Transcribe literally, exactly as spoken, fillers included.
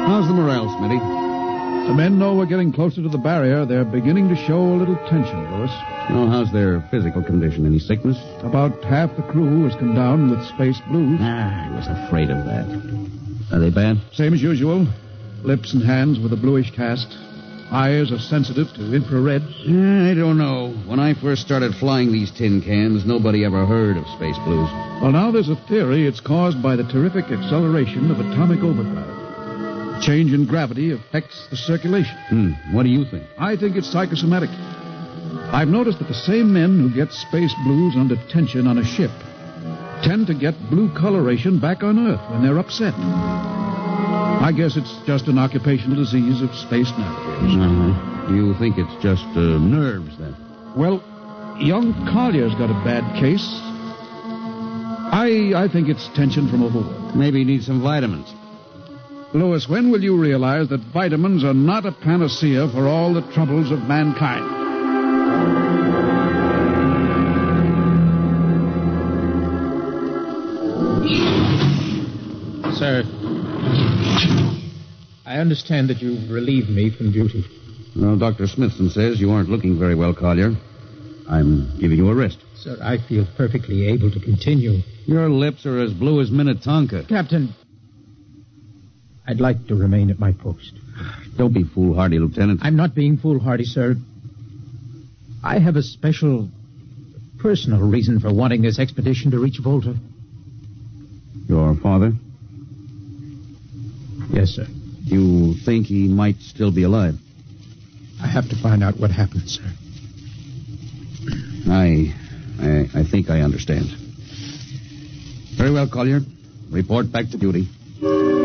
How's the morale, Smitty? The men know we're getting closer to the barrier. They're beginning to show a little tension, Lewis. Oh, how's their physical condition? Any sickness? About half the crew has come down with space blues. Ah, I was afraid of that. Are they bad? Same as usual. Lips and hands with a bluish cast. Eyes are sensitive to infrared. I don't know. When I first started flying these tin cans, nobody ever heard of space blues. Well, now there's a theory it's caused by the terrific acceleration of atomic overdrive. The change in gravity affects the circulation. Hmm. What do you think? I think it's psychosomatic. I've noticed that the same men who get space blues under tension on a ship tend to get blue coloration back on Earth when they're upset. I guess it's just an occupational disease of space navigators. Uh-huh. You think it's just uh, nerves, then? Well, young Collier's got a bad case. I I think it's tension from overwork. Maybe he needs some vitamins. Lewis, when will you realize that vitamins are not a panacea for all the troubles of mankind? Sir, I understand that you've relieved me from duty. Well, Doctor Smithson says you aren't looking very well, Collier. I'm giving you a rest. Sir, I feel perfectly able to continue. Your lips are as blue as Minnetonka. Captain, I'd like to remain at my post. Don't be foolhardy, Lieutenant. I'm not being foolhardy, sir. I have a special, personal reason for wanting this expedition to reach Volta. Your father? Yes, sir. You think he might still be alive? I have to find out what happened, sir. I, I, I think I understand. Very well, Collier. Report back to duty.